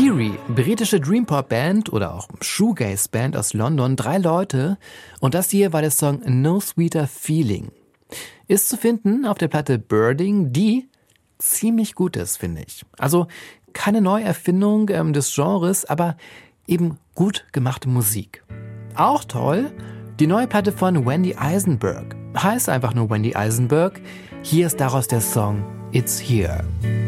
Kiri, britische Dreampop-Band oder auch Shoegaze-Band aus London, 3 Leute und das hier war der Song No Sweeter Feeling. Ist zu finden auf der Platte Birding, die ziemlich gut ist, finde ich. Also keine Neuerfindung des Genres, aber eben gut gemachte Musik. Auch toll, die neue Platte von Wendy Eisenberg. Heißt einfach nur Wendy Eisenberg. Hier ist daraus der Song It's Here.